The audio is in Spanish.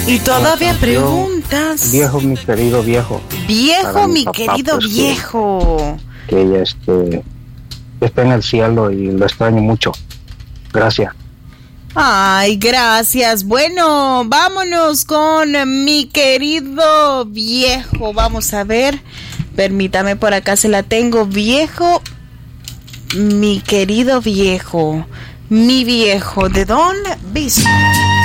Y todavía preguntas. Viejo, mi querido viejo. Viejo, mi papá, querido pues, viejo. Que ella está en el cielo y lo extraño mucho. Gracias. Ay, gracias. Bueno, vámonos con mi querido viejo. Vamos a ver. Permítame, por acá se la tengo. Viejo, mi querido viejo. Mi viejo de Don Bismarck.